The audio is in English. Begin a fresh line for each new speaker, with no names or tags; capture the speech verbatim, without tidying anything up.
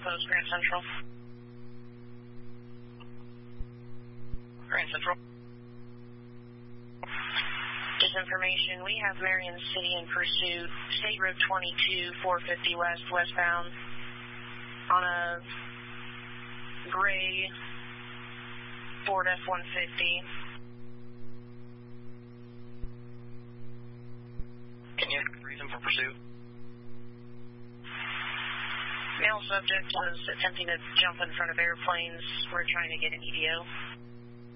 Post, Grand Central.
Grand Central.
Disinformation, we have Marion City in pursuit, State Road twenty-two, four fifty West, westbound, on a gray Ford F one fifty.
Can you reason for pursuit?
Male subject was attempting to jump in front of airplanes. We're trying to get an E D O.